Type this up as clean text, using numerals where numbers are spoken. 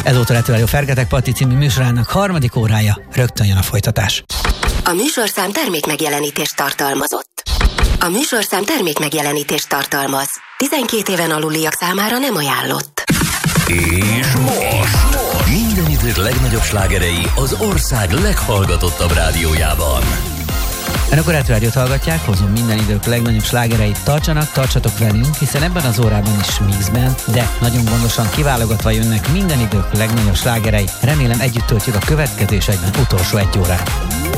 Ezúttal Rádió Fergetek Patti című műsorának harmadik órája, rögtön jön a folytatás. A műsorszám termékmegjelenítést tartalmazott. A műsorszám termékmegjelenítést tartalmaz. 12 éven aluliak számára nem ajánlott. És most minden idők legnagyobb slágerei az ország leghallgatottabb rádiójában. Önök a Rádiót hallgatják, hozom minden idők legnagyobb slágereit. Tartsatok velünk, hiszen ebben az órában is mixben, de nagyon gondosan kiválogatva jönnek minden idők legnagyobb slágerei. Remélem együtt töltjük a következő és egyben utolsó egy órát.